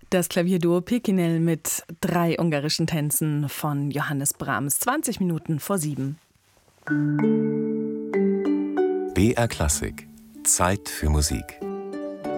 Das Klavierduo Pekinel mit 3 ungarischen Tänzen von Johannes Brahms. 20 Minuten vor 7. BR Klassik. Zeit für Musik.